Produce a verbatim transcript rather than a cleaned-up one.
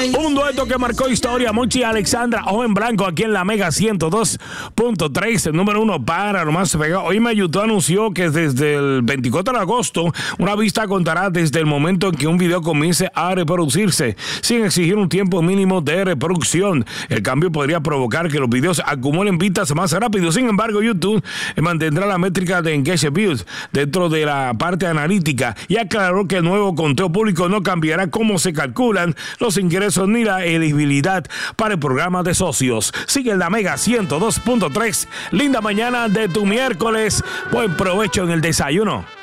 Un dueto que marcó historia, Monchi y Alexandra, ojo en blanco, aquí en la Mega ciento dos punto tres, el número uno para lo más pegado. Hoy YouTube anunció que desde el veinticuatro de agosto, una vista contará desde el momento en que un video comience a reproducirse, sin exigir un tiempo mínimo de reproducción. El cambio podría provocar que los videos acumulen vistas más rápido. Sin embargo, YouTube mantendrá la métrica de Engage Views dentro de la parte analítica y aclaró que el nuevo conteo público no cambiará cómo se calculan los ingresos ni la elegibilidad para el programa de socios. Sigue en la Mega ciento dos punto tres. Linda mañana de tu miércoles. Buen provecho en el desayuno.